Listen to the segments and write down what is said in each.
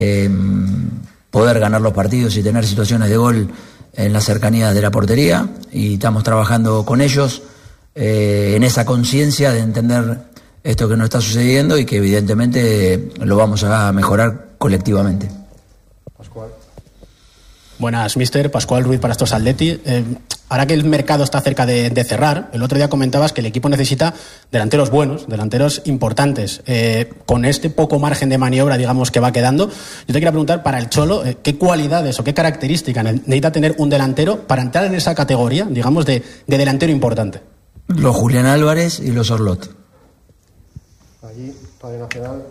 poder ganar los partidos y tener situaciones de gol en la cercanía de la portería, y estamos trabajando con ellos en esa conciencia de entender esto que nos está sucediendo y que evidentemente lo vamos a mejorar colectivamente. Pascual. Buenas, mister. Pascual Ruiz para estos Atleti. Ahora que el mercado está cerca de cerrar, el otro día comentabas que el equipo necesita delanteros buenos, delanteros importantes. Con este poco margen de maniobra, digamos, que va quedando, yo te quería preguntar para el Cholo, ¿qué cualidades o qué características necesita tener un delantero para entrar en esa categoría, digamos, de delantero importante? Los Julián Álvarez y los Orlot. Allí, Radio Nacional.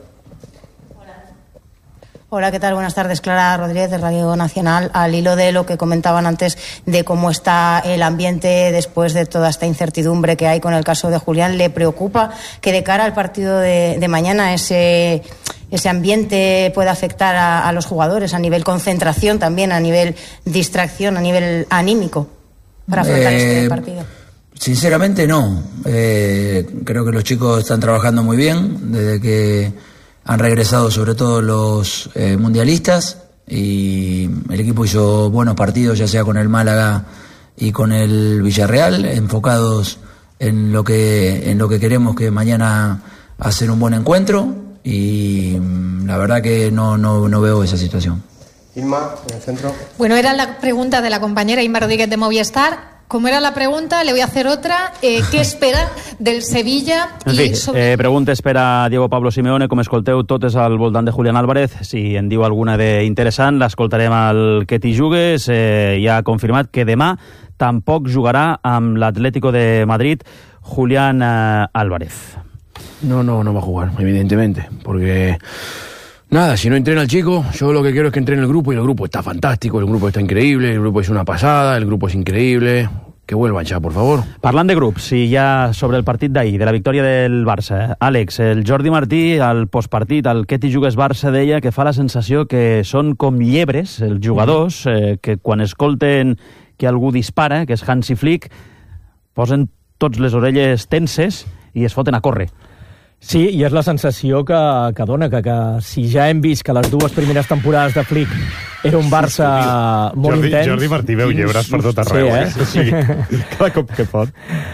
Hola, ¿qué tal? Buenas tardes, Clara Rodríguez de Radio Nacional. Al hilo de lo que comentaban antes de cómo está el ambiente después de toda esta incertidumbre que hay con el caso de Julián, ¿le preocupa que de cara al partido de mañana ese ambiente pueda afectar a los jugadores a nivel concentración, también a nivel distracción, a nivel anímico para afrontar este partido? Sinceramente no. Creo que los chicos están trabajando muy bien desde que han regresado, sobre todo los mundialistas, y el equipo hizo buenos partidos, ya sea con el Málaga y con el Villarreal, enfocados en lo que queremos, que mañana hacer un buen encuentro, y la verdad que no veo esa situación. Inma, en el centro. Bueno, era la pregunta de la compañera Inma Rodríguez de Movistar. Como era la pregunta, le voy a hacer otra. ¿Què espera del Sevilla? En fi, preguntes per a Diego Pablo Simeone. Com escolteu, tot és al voltant de Julián Álvarez. Si en diu alguna d'interessant, l'escoltarem al Que t'hi jugues. Ja ha confirmat que demà tampoc jugarà amb l'Atlético de Madrid Julián Álvarez. No va a jugar, evidentemente, porque... Nada, si no entrena el chico, yo lo que quiero es que entrene el grupo, y el grupo está fantástico, el grupo está increíble, el grupo es una pasada, el grupo es increíble. Que vuelvan ya, por favor. Parlant de grups, i ja sobre el partit d'ahir, de la victòria del Barça, Àlex, el Jordi Martí, al postpartit, al Que t'hi jugues Barça, deia que fa la sensació que són com llebres, els jugadors, que quan escolten que algú dispara, que és Hansi Flick, posen tots les orelles tenses i es foten a córrer. Sí, i és la sensació que dona, que si ja hem vist que les dues primeres temporades de Flick era un Barça molt intens... Jordi Martí veu llebres per tot arreu. Sí, cada cop que pot.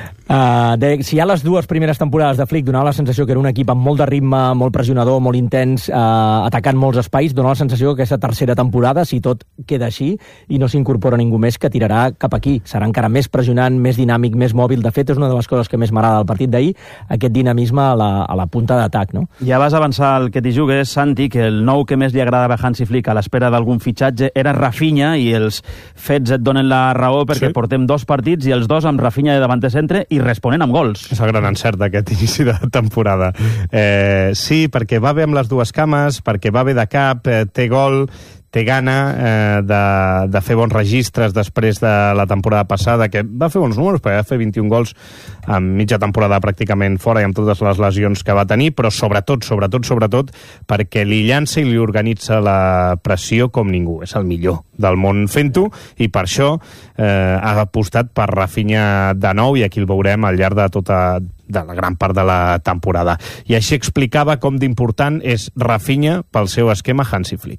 Si ja les dues primeres temporades de Flick donava la sensació que era un equip amb molt de ritme, molt pressionador, molt intens, atacant molts espais, dona la sensació que aquesta tercera temporada, si tot queda així i no s'incorpora ningú més, que tirarà cap aquí. Serà encara més pressionant, més dinàmic, més mòbil. De fet, és una de les coses que més m'agrada del partit d'ahir, aquest dinamisme a la punta d'atac, no? Ja vas avançar al Que t'hi jugues, Santi, que el nou que més li agradava a Hansi Flick a l'espera d'algun fitxatge era Rafinha, i els fets et donen la raó, perquè portem 2 partits i els 2 amb Rafinha de davanter centre i responent amb gols. És el gran encert d'aquest inici de temporada. Sí, perquè va bé amb les dues cames, perquè va bé de cap, té gol, té gana de fer bons registres després de la temporada passada, que va fer bons números, perquè va fer 21 gols en mitja temporada pràcticament fora i amb totes les lesions que va tenir, però sobretot perquè li llança i li organitza la pressió com ningú. És el millor del món fent-ho, i per això ha apostat per Rafinha de nou, i aquí el veurem al llarg de la gran part de la temporada. I així explicava com d'important és Rafinha pel seu esquema Hansi Flick.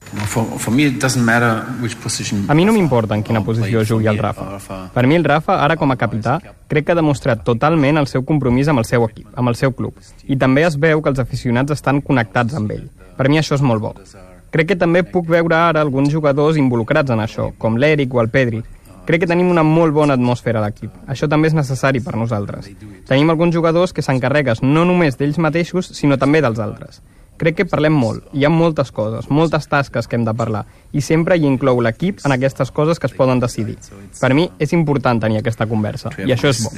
A mi no m'importa en quina posició jugui el Rafa. Per mi el Rafa, ara com a capità, crec que ha demostrat totalment el seu compromís amb el seu equip, amb el seu club. I també es veu que els aficionats estan connectats amb ell. Per mi això és molt bo. Crec que també puc veure ara alguns jugadors involucrats en això, com l'Eric o el Pedri. Crec que tenim una molt bona atmosfera a l'equip. Això també és necessari per nosaltres. Tenim alguns jugadors que s'encarreguen no només d'ells mateixos, sinó també dels altres. Crec que parlem molt. Hi ha moltes coses, moltes tasques que hem de parlar, i sempre hi inclou l'equip en aquestes coses que es poden decidir. Per mi és important tenir aquesta conversa, i això és bo.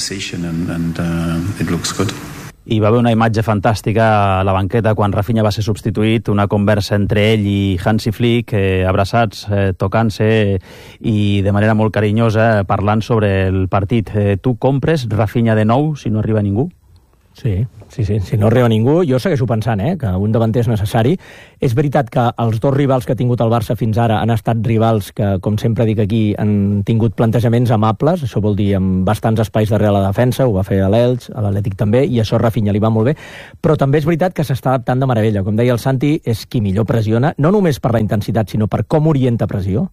I va haver una imatge fantàstica a la banqueta quan Rafinha va ser substituït, una conversa entre ell i Hansi Flick, abraçats, tocant-se i de manera molt carinyosa parlant sobre el partit. Tu compres Rafinha de nou si no arriba ningú? Sí, si no arriba ningú, jo segueixo pensant que un davanter és necessari. És veritat que els dos rivals que ha tingut el Barça fins ara han estat rivals que, com sempre dic aquí, han tingut plantejaments amables, això vol dir amb bastants espais darrere la defensa, ho va fer a l'Elx, a l'Atlètic també, i això a Rafinha li va molt bé, però també és veritat que s'està adaptant de meravella. Com deia el Santi, és qui millor pressiona, no només per la intensitat, sinó per com orienta pressió.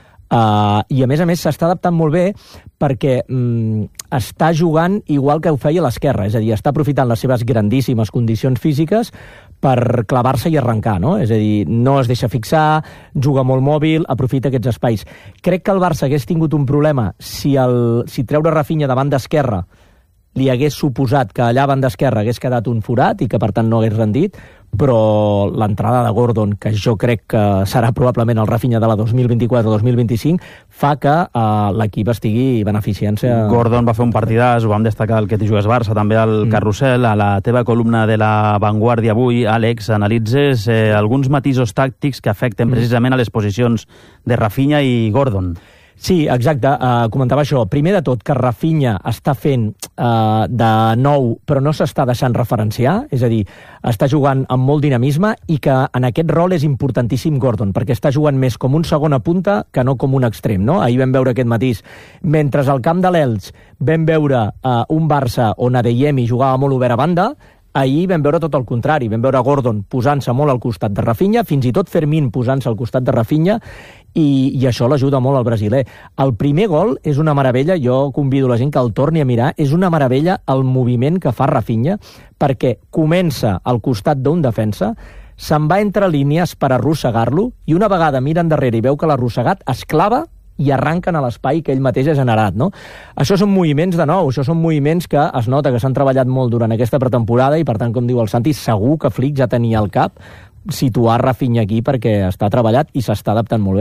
I a més s'està adaptant molt bé perquè està jugant igual que ho feia a l'esquerra, és a dir, està aprofitant les seves grandíssimes condicions físiques per clavar-se i arrencar, no? És a dir, no es deixa fixar, juga molt mòbil, aprofita aquests espais. Crec que el Barça hagués tingut un problema si treure Rafinha de banda esquerra li hagués suposat que allà a banda esquerra hagués quedat un forat i que per tant no hagués rendit, però l'entrada de Gordon, que jo crec que serà probablement el Rafinha de la 2024-2025, fa que l'equip estigui beneficiant-se. Gordon va fer un partidàs, ho vam destacar el que t'hi jugues Barça, també al Carrusel. A la teva columna de La Vanguardia avui, Àlex, analitzes alguns matisos tàctics que afecten precisament a les posicions de Rafinha i Gordon. Sí, exacte, comentava això. Primer de tot, que Rafinha està fent de nou, però no s'està deixant referenciar, és a dir, està jugant amb molt dinamisme i que en aquest rol és importantíssim Gordon, perquè està jugant més com un segona punta que no com un extrem, no? Ahir vam veure aquest matís. Mentre al camp de l'Elx vam veure un Barça on Adeyemi jugava molt obert a banda, ahir vam veure tot el contrari, vam veure Gordon posant-se molt al costat de Rafinha, fins i tot Fermín posant-se al costat de Rafinha, i això l'ajuda molt al brasiler. El primer gol és una meravella, jo convido la gent que el torni a mirar, és una meravella el moviment que fa Rafinha, perquè comença al costat d'un defensa, se'n va entre línies per arrossegar-lo, i una vegada mira endarrere i veu que l'ha arrossegat, es clava i arranquen a l'espai que ell mateix ha generat, no? Això són moviments de nou, això són moviments que es nota que s'han treballat molt durant aquesta pretemporada i, per tant, com diu el Santi, segur que Flick ja tenia al cap situar Rafinha aquí perquè està treballat i s'està adaptant molt bé.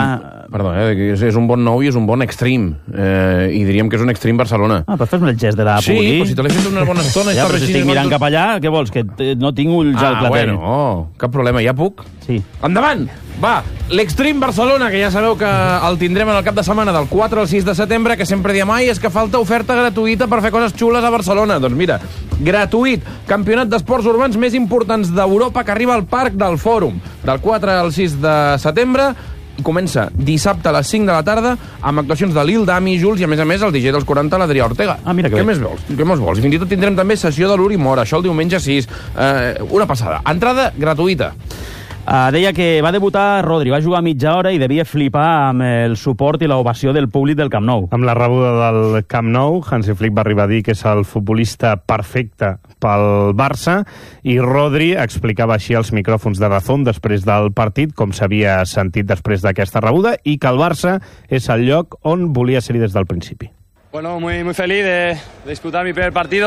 És un bon nou i és un bon extrem. I diríem que és un extrem Barcelona. Però fes-me el gest de la Pugui. Sí, però si te l'he fet una bona estona... Ja, però si estic mirant cap allà, què vols? Que no tinc ulls al clatell. Bueno, cap problema, ja puc? Sí. Endavant! Va, l'Extreme Barcelona, que ja sabeu que el tindrem en el cap de setmana del 4 al 6 de setembre, que sempre diem, és que falta oferta gratuïta per fer coses xules a Barcelona. Doncs mira, gratuït, campionat d'esports urbans més importants d'Europa que arriba al Parc del Fòrum, del 4 al 6 de setembre, i comença dissabte a les 5 de la tarda amb actuacions de Lil, Dami, Jules i a més el DJ dels 40, l'Adrià Ortega. Mira que què més vols? I fins i tot tindrem també sessió de l'Uri Mora, això el diumenge 6. Una passada. Entrada gratuïta. Deia que va debutar Rodri, va jugar mitja hora i devia flipar amb el suport i l'ovació del públic del Camp Nou. Amb la rebuda del Camp Nou, Hansi Flick va arribar a dir que és el futbolista perfecte pel Barça, i Rodri explicava així als micròfons de DAZN després del partit com s'havia sentit després d'aquesta rebuda i que el Barça és el lloc on volia ser-hi des del principi. Bueno, muy feliz de disputar mi primer partido,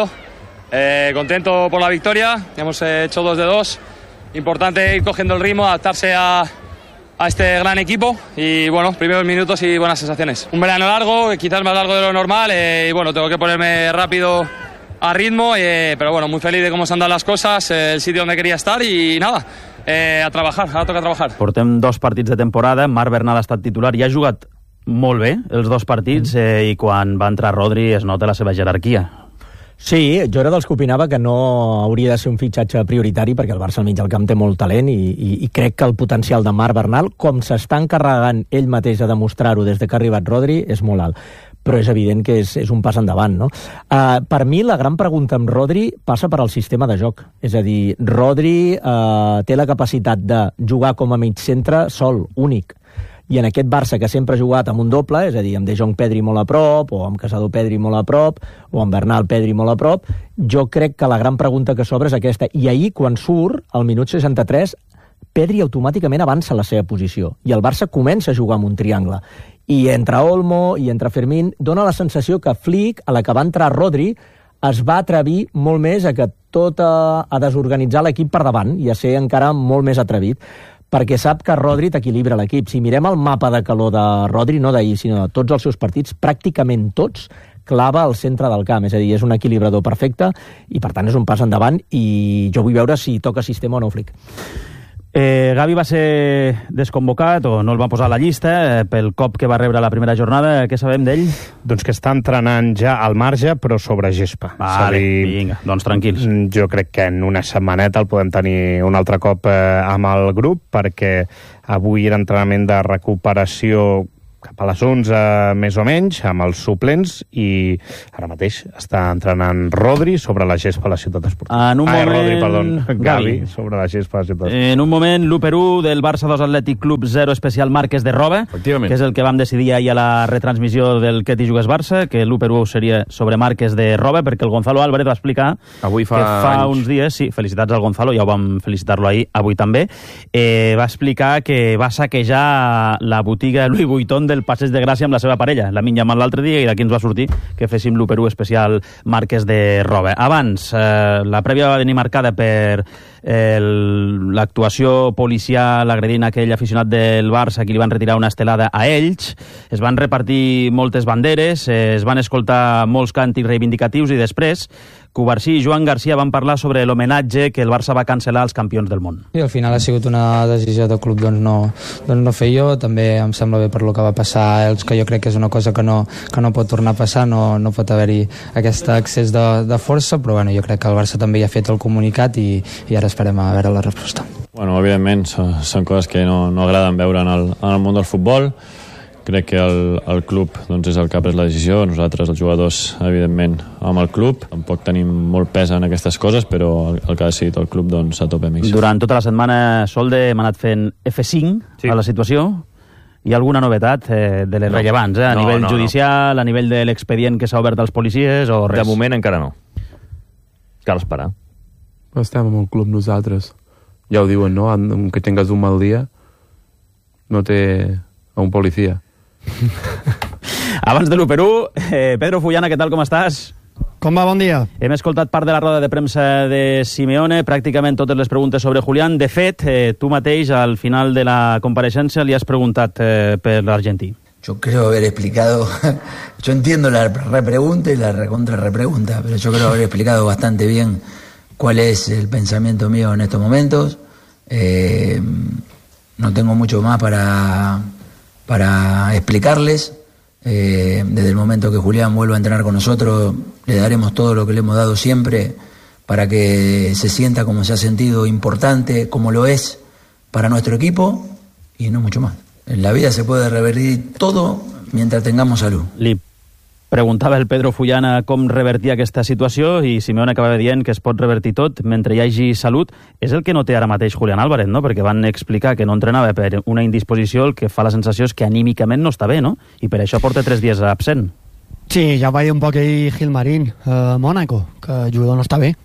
contento por la victoria, hemos hecho 2 de 2. Importante ir cogiendo el ritmo, adaptarse a este gran equipo y bueno, primeros minutos y buenas sensaciones. Un verano largo, quizás más largo de lo normal y bueno, tengo que ponerme rápido a ritmo, pero bueno, muy feliz de cómo se han dado las cosas, el sitio donde quería estar y nada, a trabajar, ara toca trabajar. Portem 2 partits de temporada, Marc Bernal ha estat titular i ha jugat molt bé els 2 partits i quan va entrar Rodri es nota la seva jerarquia. Sí, jo era dels que opinava que no hauria de ser un fitxatge prioritari perquè el Barça al mig del camp té molt talent i crec que el potencial de Marc Bernal, com s'està encarregant ell mateix a demostrar-ho des que ha arribat Rodri, és molt alt. Però és evident que és un pas endavant, no? Per mi la gran pregunta amb Rodri passa per al sistema de joc. És a dir, Rodri té la capacitat de jugar com a mig centre sol, únic. I en aquest Barça que sempre ha jugat amb un doble, és a dir, amb De Jong Pedri molt a prop, o amb Casado Pedri molt a prop, o amb Bernal Pedri molt a prop, jo crec que la gran pregunta que s'obre és aquesta. I ahir, quan surt, al minut 63, Pedri automàticament avança la seva posició, i el Barça comença a jugar amb un triangle. I entre Olmo i entre Fermín dona la sensació que Flick, a la que va entrar Rodri, es va atrevir molt més a desorganitzar l'equip per davant i a ser encara molt més atrevit, perquè sap que Rodri t'equilibra l'equip. Si mirem el mapa de calor de Rodri, no d'ahir, sinó de tots els seus partits, pràcticament tots clava al centre del camp, és a dir, és un equilibrador perfecte i per tant és un pas endavant i jo vull veure si toca sistema o no Flick. Gavi va ser desconvocat o no el va posar a la llista pel cop que va rebre la primera jornada. Què sabem d'ell? Doncs que està entrenant ja al marge, però sobre gespa. Vale, vinga, doncs tranquils. Jo crec que en una setmaneta el podem tenir un altre cop amb el grup, perquè avui era entrenament de recuperació cap a les 11 més o menys, amb els suplents, i ara mateix està entrenant Rodri sobre la gespa a la Ciutat Esportiva. Gavi sobre la gespa a la Ciutat Esportiva. En un moment, l'1-1 del Barça 2 Atlètic Club 0 especial Marques de Roba, que és el que vam decidir ahir a la retransmissió del Que t'hi jugues Barça, que l'1-1 seria sobre Marques de Roba, perquè el Gonzalo Álvarez va explicar avui fa uns dies, sí, felicitats al Gonzalo, ja ho vam felicitar-lo ahir, avui també, va explicar que va saquejar la botiga Louis Vuitton del Passeig de Gràcia amb la seva parella, la Minyamal l'altre dia, i d'aquí ens va sortir que féssim l'1-1 especial Marques de Roba. Abans, la prèvia va venir marcada per l'actuació policial agredint aquell aficionat del Barça que li van retirar una estelada a Elx. Es van repartir moltes banderes, es van escoltar molts càntics reivindicatius i després Cubarsí i Joan Garcia van parlar sobre l'homenatge que el Barça va cancel·lar als campions del món. I al final ha sigut una decisió del club no fer jo, també em sembla bé per lo que va passar a Elx, que jo crec que és una cosa que no pot tornar a passar, no pot haver-hi aquest excés de força, però bueno, jo crec que el Barça també ja ha fet el comunicat i ara esperem a veure la resposta. Bueno, evidentment són coses que no agraden veure en el món del futbol. Crec que el club doncs, és el que ha pres la decisió, nosaltres els jugadors evidentment amb el club, tampoc tenim molt pes en aquestes coses, però el que ha decidit el club doncs a tope amics. Durant tota la setmana, Solde, hem anat fent F5 a la situació. Hi ha alguna novetat de les rellevants, a nivell judicial, a nivell de l'expedient que s'ha obert als policies o res? De moment encara no. Cal esperar. Estem amb el club nosaltres. Ja ho diuen, no? Que tingues un mal dia, no té a un policia. Abans de l'1-1, Pedro Fullana, què tal, com estàs? Com va, bon dia. Hem escoltat part de la roda de premsa de Simeone, pràcticament totes les preguntes sobre Julián. De fet, tu mateix, al final de la compareixença, li has preguntat per l'argentí. Yo creo haber explicado, yo entiendo la repregunta y la recontra-repregunta, pero yo creo haber explicado bastante bien cuál es el pensamiento mío en estos momentos. No tengo mucho más para explicarles. Desde el momento que Julián vuelva a entrenar con nosotros, le daremos todo lo que le hemos dado siempre para que se sienta como se ha sentido importante, como lo es para nuestro equipo, y no mucho más. En la vida se puede revertir todo mientras tengamos salud. Li preguntava el Pedro Fullana com revertir aquesta situació i Simeone acabava dient que es pot revertir tot mentre hi hagi salut. És el que no té ara mateix Julián Álvarez, no? Perquè van explicar que no entrenava per una indisposició, el que fa la sensació és que anímicament no està bé, no? I per això porta 3 dies absent. Sí, ja va dir un poc ahir Gilmarín a Mònaco, que el jugador no està bé.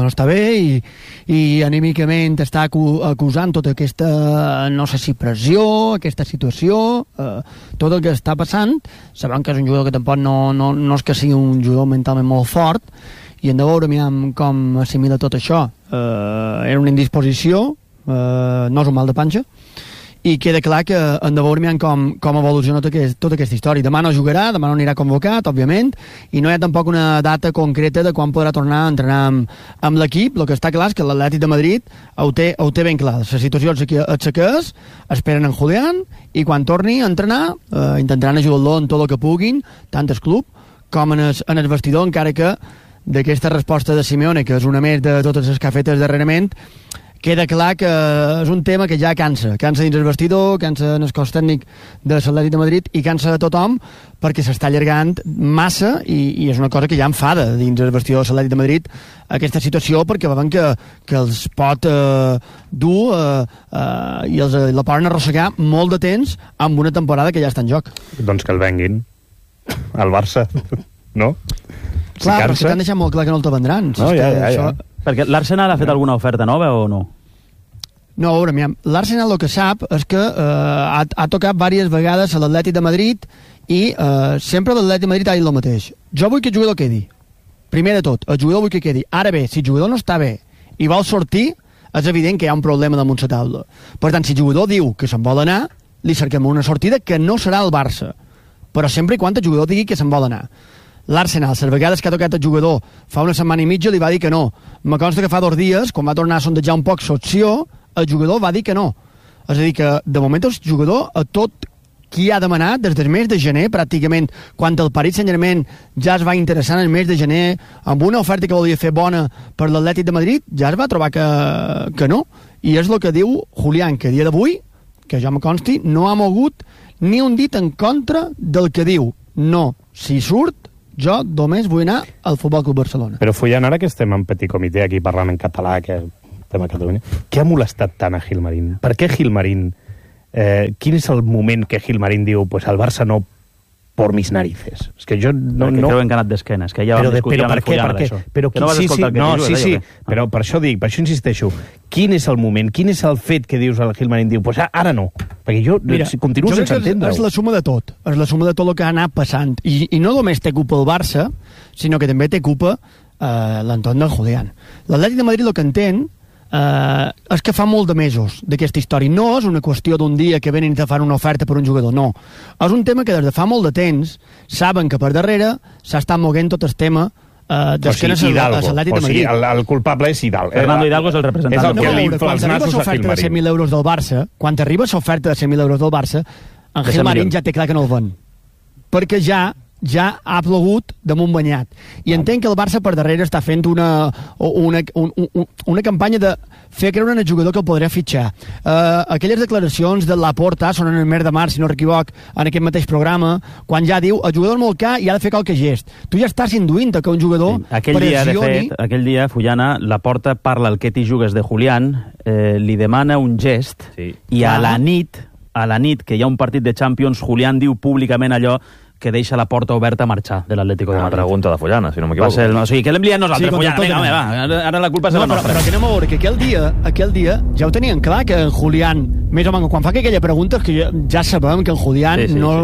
I anímicament està acusant tota aquesta, no sé si pressió, aquesta situació, tot el que està passant. Sabem que és un jugador que tampoc no és que sigui un jugador mentalment molt fort, i hem de veure com assimila tot això. Era una indisposició, no és un mal de panxa, i queda clar que hem de veure com evoluciona tota aquesta història. Demà no jugarà, demà no anirà convocat, òbviament, i no hi ha tampoc una data concreta de quan podrà tornar a entrenar amb l'equip. El que està clar és que l'Atlètic de Madrid ho té ben clar. La situació és que és, esperen en Julián, i quan torni a entrenar intentaran ajudar-lo en tot el que puguin, tant el club com en el vestidor, encara que d'aquesta resposta de Simeone, que és una més de totes les que ha fet darrerament, queda clar que és un tema que ja cansa dins el vestidor, cansa en el cos tècnic de l'Atlètic de Madrid i cansa de tothom, perquè s'està allargant massa i és una cosa que ja enfada dins el vestidor de l'Atlètic de Madrid aquesta situació, perquè veuen que els pot dur i la poden arrossegar molt de temps amb una temporada que ja està en joc. Doncs que el venguin al Barça, no? Clar, però que t'han deixat molt clar que no el te vendran. No, ja. Perquè l'Arsenal ha fet alguna oferta nova o no? No, a veure, l'Arsenal el que sap és que ha tocat diverses vegades a l'Atlètic de Madrid i sempre l'Atlètic de Madrid ha dit el mateix. Jo vull que el jugador quedi. Primer de tot, el jugador vull que quedi. Ara bé, si el jugador no està bé i vol sortir, és evident que hi ha un problema damunt la taula. Per tant, si el jugador diu que se'n vol anar, li cerquem una sortida que no serà el Barça. Però sempre i quan el jugador digui que se'n vol anar. L'Arsenal, les vegades que ha tocat el jugador fa una setmana i mitja, li va dir que no. Me consta que fa 2 dies, quan va tornar a sondejar un poc l'opció, el jugador va dir que no. És a dir, que de moment el jugador a tot qui ha demanat des del mes de gener, pràcticament, quan el Paris Saint-Germain ja es va interessar en el mes de gener amb una oferta que volia fer bona per l'Atlètic de Madrid, ja es va trobar que no. I és el que diu Julián, que a dia d'avui, que jo me consti, no ha mogut ni un dit en contra del que diu. No, si surt, jo només vull anar al Futbol Club Barcelona. Però Fullan, ara que estem en petit comitè aquí parlant en català, que estem a Catalunya, què ha molestat tant a Gilmarín? Per què Gilmarín... quin és el moment que Gilmarín diu pues al Barça no por mis narices? És que jo no... Perquè creuen que ha anat d'esquenes, que ja vam discutir amb el Fullan d'això. Però que no vas escoltar el que dius, sí, però per això dic, per això insisteixo, quin és el moment, quin és el fet que dius al Gilmarín, diu, pues ara no, perquè jo continuo sense entendre-ho. És la suma de tot, és la suma de tot el que ha anat passant, i no només té culpa el Barça, sinó que també té culpa l'entorn del Julián. L'Atlètic de Madrid el que entén és que fa molt de mesos d'aquesta història. No és una qüestió d'un dia que venen i te fan una oferta per un jugador, no. És un tema que des de fa molt de temps saben que per darrere s'està moguent tot el tema d'esquenes a l'Atlètic de Madrid. O sigui, el culpable és Hidalgo. Fernando Hidalgo és el representant. És el que li infla els nassos a Gilmarín. Quan arriba l'oferta de 100.000 euros del Barça, en Gilmarín ja té clar que no el ven. Perquè ja ha plogut damunt banyat. I entenc que el Barça per darrere està fent una campanya de fer creure en el jugador que el podrà fitxar. Aquelles declaracions de Laporta són en el mes de març, si no m'equivoc, en aquest mateix programa, quan ja diu el jugador és molt car i ha de fer qualque gest. Tu ja estàs induint que un jugador pressioni... Aquell dia, Fullana, Laporta parla al que t'hi jugues de Julián, li demana un gest, i a la nit, que hi ha un partit de Champions, Julián diu públicament allò que deixa la porta oberta a marxar de l'Atlético de Madrid. Una pregunta de Fullana, si no m'equivoco. O sigui, que l'hem liat nosaltres, Fullana. Vinga, home, va, ara la culpa és la nostra. Però que anem a veure, que aquell dia ja ho tenien clar, que en Julián, més o menys, quan fa aquella pregunta, que ja sabem que en Julián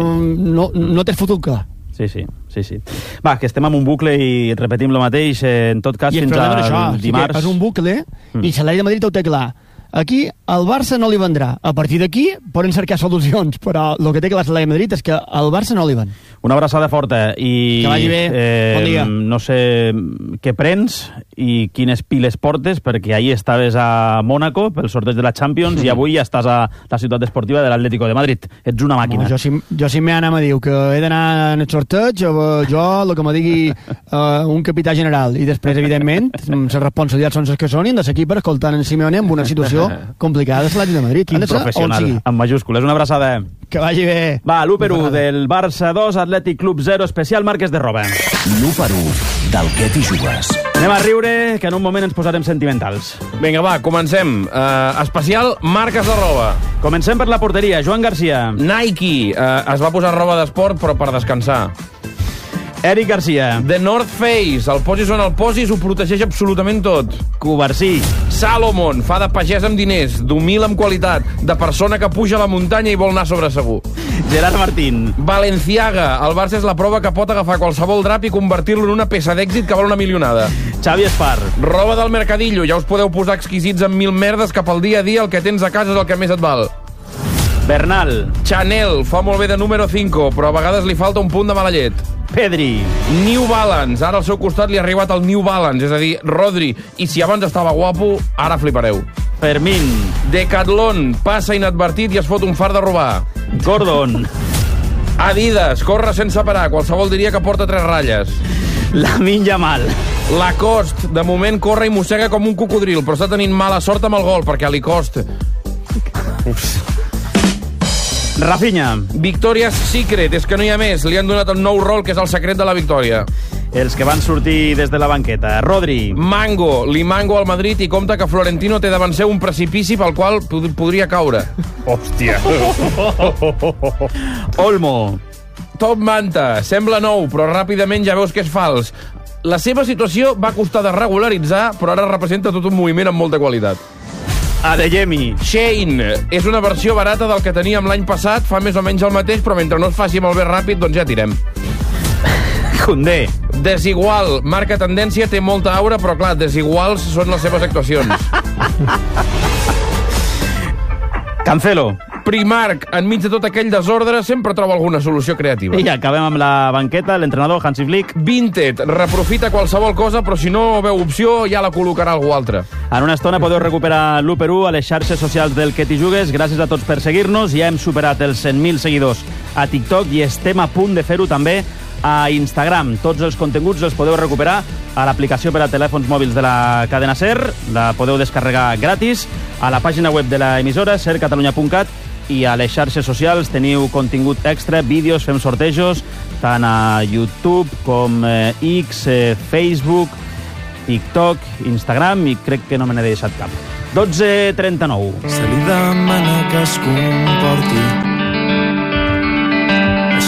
no té futur clar. Sí. Va, que estem en un bucle i repetim el mateix, en tot cas, fins al dimarts. És un bucle i l'Atlètic de Madrid ho té clar. Aquí el Barça no li vendrà. A partir d'aquí poden cercar solucions, però el que té que l'Atlètic de Madrid és que el Barça no li ven. Una abraçada forta i... Que vagi bé. Bon dia. No sé què prens i quines piles portes, perquè ahir estaves a Mònaco pel sorteig de la Champions i avui ja estàs a la ciutat esportiva de l'Atlético de Madrid. Ets una màquina. No, jo si m'he anat a dir que he d'anar en el sorteig, jo el que me digui un capità general, i després, evidentment, les responsabilitats són les que són i hem de seguir per escoltant en Simeone en una situació complicada de l'Atlètic de Madrid. Quin professional, amb majúscules. Una abraçada. Que vagi bé. Va, l'1-1 del Barça 2, Atlètic Club 0, especial Marques de Roba. L'1-1 del que t'hi jugues. Anem a riure, que en un moment ens posarem sentimentals. Vinga, va, comencem. Especial Marques de Roba. Comencem per la porteria. Joan Garcia. Nike. Es va posar roba d'esport, però per descansar. Eric Garcia. The North Face. El posis on el posis ho protegeix absolutament tot. Covarsí. Salomon. Fa de pagès amb diners, d'humil amb qualitat, de persona que puja a la muntanya i vol anar sobre segur. Gerard Martín. Balenciaga. El Barça és la prova que pot agafar qualsevol drap i convertir-lo en una peça d'èxit que val una milionada. Xavi Espar. Roba del Mercadillo. Ja us podeu posar exquisits amb 1000 merdes que pel dia a dia el que tens a casa és el que més et val. Bernal. Chanel. Fa molt bé de número 5, però a vegades li falta un punt de mala llet. Pedri. New Balance. Ara al seu costat li ha arribat el New Balance, és a dir, Rodri. I si abans estava guapo, ara flipareu. Fermín. Decathlon. Passa inadvertit i es fot un far de robar. Gordon. Adidas. Corre sense parar. Qualsevol diria que porta 3 ratlles. Lamine Yamal. Lacoste. De moment corre i mossega com un cocodril, però està tenint mala sort amb el gol, perquè li costa. Rafinha. Victoria's Secret, és que no hi ha més. Li han donat un nou rol, que és el secret de la victòria. Els que van sortir des de la banqueta. Rodri. Mango. Li mango al Madrid i compta que Florentino té davant seu un precipici pel qual podria caure. Hòstia. Olmo. Top Manta. Sembla nou, però ràpidament ja veus que és fals. La seva situació va costar de regularitzar, però ara representa tot un moviment amb molta qualitat. Adeyemi. Shane. És una versió barata del que teníem l'any passat, fa més o menys el mateix, però mentre no es faci molt bé ràpid, doncs ja tirem. Koundé. Desigual. Marca tendència, té molta aura, però clar, desiguals són les seves actuacions. Cancelo. Primark, enmig de tot aquell desordre, sempre troba alguna solució creativa. I acabem amb la banqueta, l'entrenador Hansi Flick. Vinted, reprofita qualsevol cosa, però si no veu opció ja la col·locarà algú altre. En una estona podeu recuperar l'1x1 a les xarxes socials del Que t'hi jugues. Gràcies a tots per seguir-nos. Ja hem superat els 100.000 seguidors a TikTok i estem a punt de fer-ho també a Instagram. Tots els continguts els podeu recuperar a l'aplicació per a telèfons mòbils de la cadena SER. La podeu descarregar gratis a la pàgina web de l'emissora, sercatalunya.cat, i a les xarxes socials teniu contingut extra, vídeos, fem sortejos, tant a YouTube com X, Facebook, TikTok, Instagram, i crec que no me n'he deixat cap. 12:39. Se li demana que es comporti